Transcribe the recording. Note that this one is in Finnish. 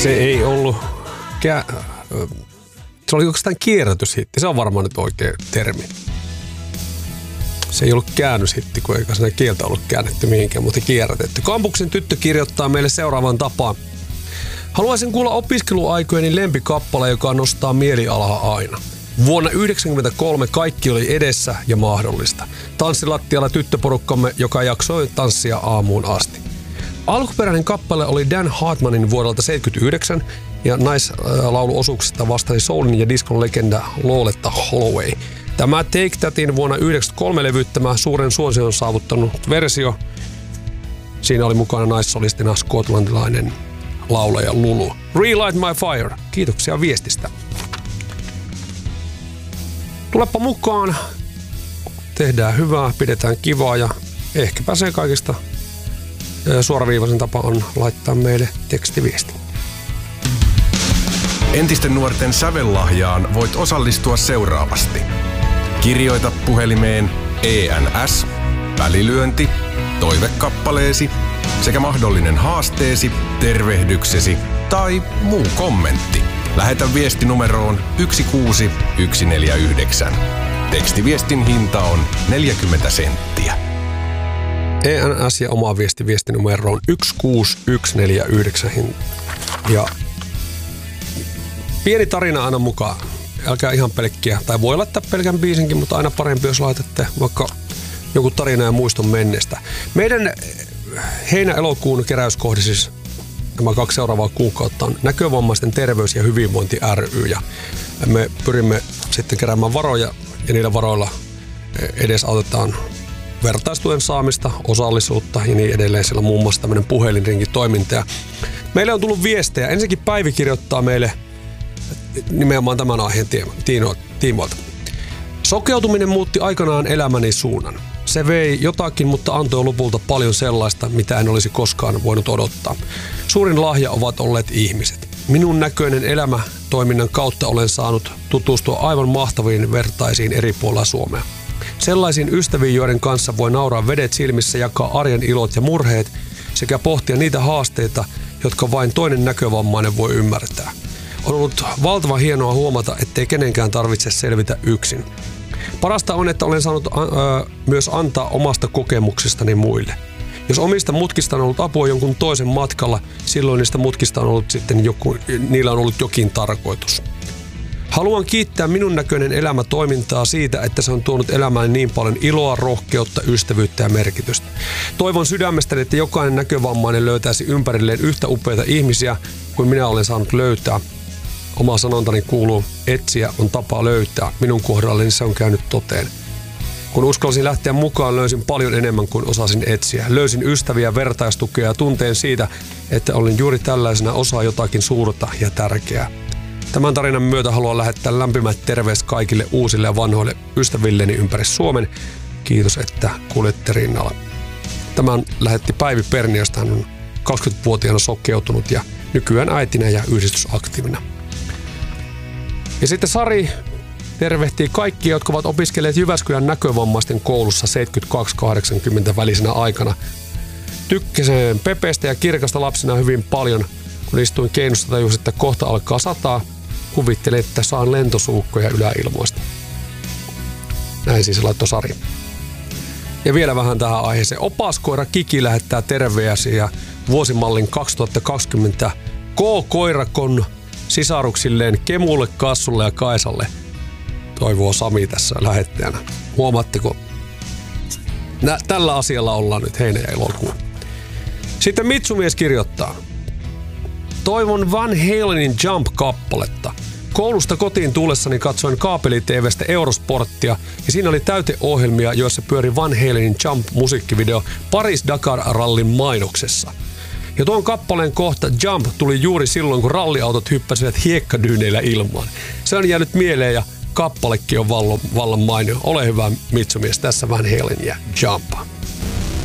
Se ei ollut se oli oikeastaan kierrätyshitti. Se on varmaan nyt oikea termi. Se ei ollut käännöshitti, kun eikä siinä kieltä ollut käännetty mihinkään, mutta kierrätetty. Kampuksen tyttö kirjoittaa meille seuraavan tapaan. Haluaisin kuulla opiskeluaikojeni lempikappale, joka nostaa mielialaa aina. Vuonna 1993 kaikki oli edessä ja mahdollista. Tanssilattialla tyttöporukkamme, joka jaksoi tanssia aamuun asti. Alkuperäinen kappale oli Dan Hartmanin vuodelta 1979 ja naislauluosuuksista vastasi soulin ja diskon legenda Loletta Holloway. Tämä Take Thatin vuonna 1993 levyttämä suuren suosion saavuttanut versio. Siinä oli mukana naissolistina skotlantilainen laulaja Lulu. Relight My Fire. Kiitoksia viestistä. Tulepa mukaan. Tehdään hyvää, pidetään kivaa ja ehkäpä se kaikista suoraviivaisen tapa on laittaa meille tekstiviesti. Entisten nuorten sävellahjaan voit osallistua seuraavasti. Kirjoita puhelimeen ENS, välilyönti, toivekappaleesi sekä mahdollinen haasteesi, tervehdyksesi tai muu kommentti. Lähetä viesti numeroon 16149. Tekstiviestin hinta on 40 senttiä. ENS ja oma viestinumeroon 16149. Ja pieni tarina aina mukaan. Älkää ihan pelkkiä, tai voi laittaa pelkän biisinkin, mutta aina parempi, jos laitatte vaikka joku tarina ja muiston menneestä. Meidän heinä-elokuun keräyskohde, siis nämä 2 seuraavaa kuukautta, on Näkövammaisten terveys- ja hyvinvointi ry. Ja me pyrimme sitten keräämään varoja, ja niillä varoilla edesautetaan vertaistuen saamista, osallisuutta ja niin edelleen. Siellä on muun muassa tämmöinen puhelinrinkitoiminta. Meille on tullut viestejä. Ensinnäkin Päivi kirjoittaa meille nimenomaan tämän aiheen tiimoilta. Sokeutuminen muutti aikanaan elämäni suunnan. Se vei jotakin, mutta antoi lopulta paljon sellaista, mitä en olisi koskaan voinut odottaa. Suurin lahja ovat olleet ihmiset. Minun näköinen elämä toiminnan kautta olen saanut tutustua aivan mahtaviin vertaisiin eri puolilla Suomea. Sellaisiin ystäviin, joiden kanssa voi nauraa vedet silmissä, jakaa arjen ilot ja murheet sekä pohtia niitä haasteita, jotka vain toinen näkövammainen voi ymmärtää. On ollut valtavan hienoa huomata, ettei kenenkään tarvitse selvitä yksin. Parasta on, että olen saanut myös antaa omasta kokemuksestani muille. Jos omista mutkista on ollut apua jonkun toisen matkalla, silloin niistä mutkista on ollut sitten niillä on ollut jokin tarkoitus. Haluan kiittää minun näköinen elämä toimintaa siitä, että se on tuonut elämään niin paljon iloa, rohkeutta, ystävyyttä ja merkitystä. Toivon sydämestäni, että jokainen näkövammainen löytäisi ympärilleen yhtä upeita ihmisiä kuin minä olen saanut löytää. Oma sanontani kuuluu, etsiä on tapa löytää. Minun kohdallani se on käynyt toteen. Kun uskalsin lähteä mukaan, löysin paljon enemmän kuin osasin etsiä. Löysin ystäviä, vertaistukea ja tunteen siitä, että olin juuri tällaisena osa jotakin suurta ja tärkeää. Tämän tarinan myötä haluan lähettää lämpimät terveiset kaikille uusille ja vanhoille ystävilleni ympäri Suomen. Kiitos, että kuljette rinnalla. Tämän lähetti Päivi Perniöstä. Hän on 20-vuotiaana sokeutunut ja nykyään äitinä ja yhdistysaktiivina. Ja sitten Sari tervehtii kaikkia, jotka ovat opiskelleet Jyväskylän näkövammaisten koulussa 72-80 välisenä aikana. Tykkäsin Pepestä ja Kirkasta lapsena hyvin paljon. Kun istuin keinusta, tajusin, että kohta alkaa sataa. Kuvittelin, että saan lentosuukkoja yläilmoista. Näin siis laittoi Sari. Ja vielä vähän tähän aiheeseen. Opaskoira Kiki lähettää terveisiä vuosimallin 2020 K-koirakon sisaruksilleen Kemulle, Kassulle ja Kaisalle. Toivoo Sami tässä lähettäjänä. Huomaatteko? Tällä asialla ollaan nyt heinä- ja elokuun. Sitten Mitsumies kirjoittaa. Toivon Van Halenin Jump-kappaletta. Koulusta kotiin tullessani katsoin kaapeli-tv:stä Eurosporttia ja siinä oli täyteohjelmia, joissa pyöri Van Halenin Jump-musiikkivideo Paris-Dakar-rallin mainoksessa. Ja tuon kappaleen kohta Jump tuli juuri silloin, kun ralliautot hyppäsivät hiekkadyyneillä ilmaan. Se on jäänyt mieleen ja kappalekin on vallan mainio. Ole hyvä Mitsumies, tässä Van Halen ja Jump.